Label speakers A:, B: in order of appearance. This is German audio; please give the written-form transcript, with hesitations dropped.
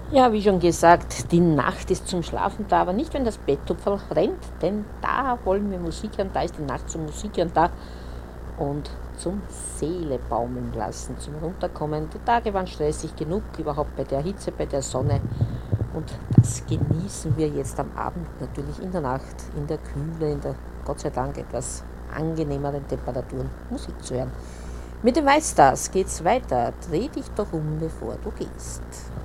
A: Ja, wie schon gesagt, die Nacht ist zum Schlafen da, aber nicht, wenn das Betttupferl rennt, denn da wollen wir Musik hören, da ist die Nacht zum Musik hören da und zum Seele baumeln lassen, zum Runterkommen. Die Tage waren stressig genug, überhaupt bei der Hitze, bei der Sonne und das genießen wir jetzt am Abend natürlich in der Nacht, in der Kühle, in der Gott sei Dank etwas angenehmeren Temperaturen Musik zu hören. Mit den Weißstars geht's weiter. Dreh dich doch um, bevor du gehst.